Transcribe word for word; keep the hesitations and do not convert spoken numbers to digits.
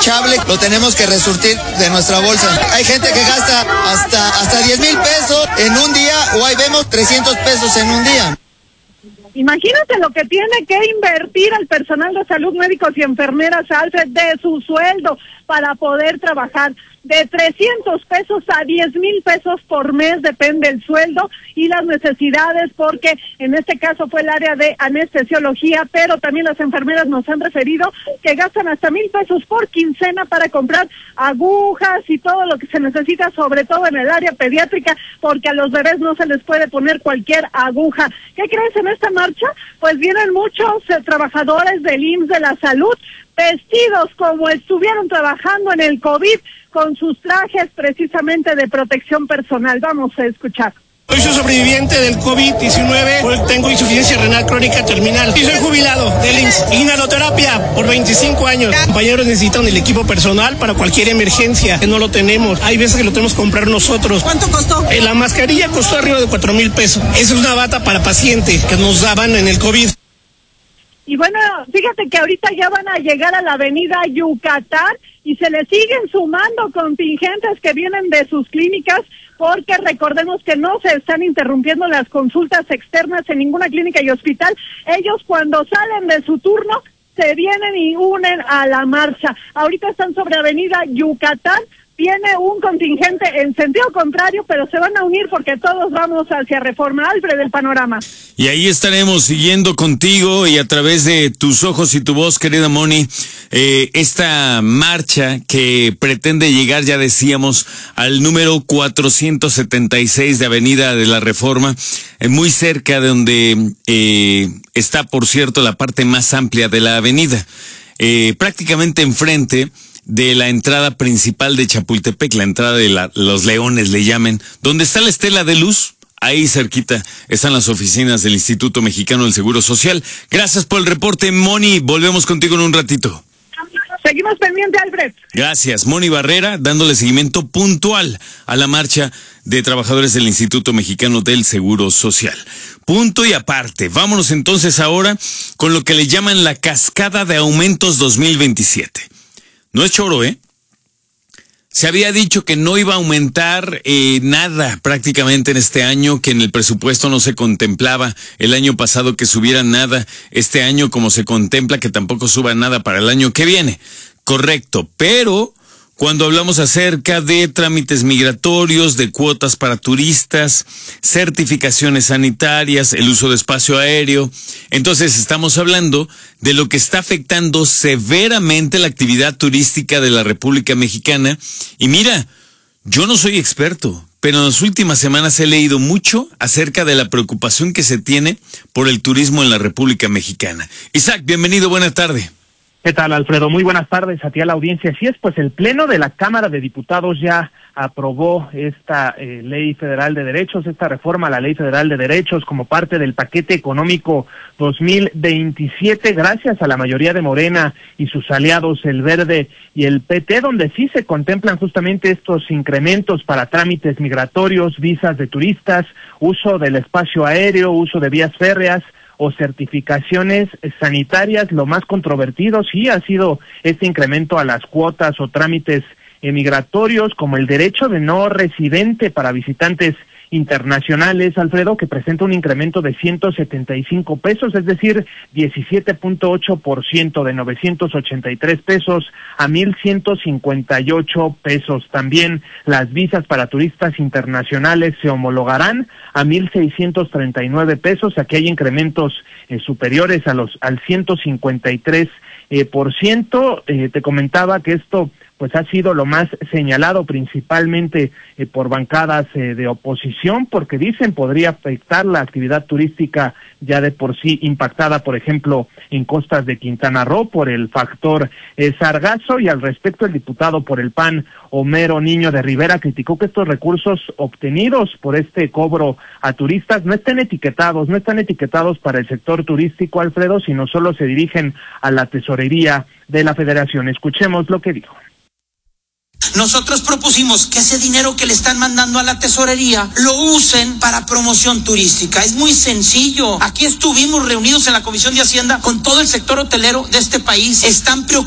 desechable lo tenemos que resurtir de nuestra bolsa. Hay gente que gasta hasta, hasta diez mil pesos en un día, o ahí vemos trescientos pesos en un día. Imagínate lo que tiene que invertir el personal de salud, médicos y enfermeras, Alfred, de su sueldo para poder trabajar. De trescientos pesos a diez mil pesos por mes depende el sueldo y las necesidades, porque en este caso fue el área de anestesiología, pero también las enfermeras nos han referido que gastan hasta mil pesos por quincena para comprar agujas y todo lo que se necesita, sobre todo en el área pediátrica, porque a los bebés no se les puede poner cualquier aguja. ¿Qué crees en esta marcha? Pues vienen muchos eh, trabajadores del I M S S de la salud, vestidos como estuvieron trabajando en el COVID, con sus trajes precisamente de protección personal. Vamos a escuchar. Soy su sobreviviente del COVID diecinueve, tengo insuficiencia renal crónica terminal y soy jubilado del I M S S. Inhaloterapia por veinticinco años. Compañeros necesitan el equipo personal para cualquier emergencia, que no lo tenemos. Hay veces que lo tenemos que comprar nosotros. ¿Cuánto costó? Eh, la mascarilla costó arriba de cuatro mil pesos. Esa es una bata para paciente que nos daban en el COVID. Y bueno, fíjate que ahorita ya van a llegar a la avenida Yucatán y se le siguen sumando contingentes que vienen de sus clínicas, porque recordemos que no se están interrumpiendo las consultas externas en ninguna clínica y hospital. Ellos cuando salen de su turno se vienen y unen a la marcha. Ahorita están sobre avenida Yucatán. Viene un contingente en sentido contrario, pero se van a unir porque todos vamos hacia Reforma. Alfred, del panorama. Y ahí estaremos siguiendo contigo y a través de tus ojos y tu voz, querida Moni, eh, esta marcha que pretende llegar, ya decíamos, al número cuatrocientos setenta y seis de Avenida de la Reforma, eh, muy cerca de donde eh, está, por cierto, la parte más amplia de la avenida, eh, prácticamente enfrente de la entrada principal de Chapultepec, la entrada de la, los Leones le llamen, donde está la estela de luz. Ahí cerquita están las oficinas del Instituto Mexicano del Seguro Social. Gracias por el reporte, Moni. Volvemos contigo en un ratito. Seguimos pendiente, Alfred. Gracias, Moni Barrera, dándole seguimiento puntual a la marcha de trabajadores del Instituto Mexicano del Seguro Social. Punto y aparte. Vámonos entonces ahora con lo que le llaman la cascada de aumentos dos mil veintisiete. No es choro, ¿eh? Se había dicho que no iba a aumentar eh, nada prácticamente en este año, que en el presupuesto no se contemplaba el año pasado que subiera nada, este año como se contempla que tampoco suba nada para el año que viene. Correcto, pero cuando hablamos acerca de trámites migratorios, de cuotas para turistas, certificaciones sanitarias, el uso de espacio aéreo, entonces estamos hablando de lo que está afectando severamente la actividad turística de la República Mexicana. Y mira, yo no soy experto, pero en las últimas semanas he leído mucho acerca de la preocupación que se tiene por el turismo en la República Mexicana. Isaac, bienvenido, buena tarde. ¿Qué tal, Alfredo? Muy buenas tardes a ti, a la audiencia. Así es, pues el Pleno de la Cámara de Diputados ya aprobó esta eh, Ley Federal de Derechos, esta reforma a la Ley Federal de Derechos como parte del paquete económico dos mil veintisiete, gracias a la mayoría de Morena y sus aliados, el Verde y el P T, donde sí se contemplan justamente estos incrementos para trámites migratorios, visas de turistas, uso del espacio aéreo, uso de vías férreas o certificaciones sanitarias. Lo más controvertido sí ha sido este incremento a las cuotas o trámites migratorios, como el derecho de no residente para visitantes internacionales, Alfredo, que presenta un incremento de ciento setenta y cinco pesos, es decir, diecisiete punto ocho por ciento, de novecientos ochenta y tres pesos a mil ciento cincuenta y ocho pesos. También las visas para turistas internacionales se homologarán a mil seiscientos treinta y nueve pesos. Aquí hay incrementos eh, superiores a los al ciento cincuenta y tres eh, por ciento. Eh, te comentaba que esto pues ha sido lo más señalado principalmente eh, por bancadas eh, de oposición, porque dicen podría afectar la actividad turística ya de por sí impactada, por ejemplo, en costas de Quintana Roo por el factor eh, sargazo. Y al respecto, el diputado por el P A N, Homero Niño de Rivera, criticó que estos recursos obtenidos por este cobro a turistas no estén etiquetados, no están etiquetados para el sector turístico, Alfredo, sino solo se dirigen a la tesorería de la Federación. Escuchemos lo que dijo. Nosotros propusimos que ese dinero que le están mandando a la tesorería lo usen para promoción turística. Es muy sencillo. Aquí estuvimos reunidos en la Comisión de Hacienda con todo el sector hotelero de este país. Están preocupados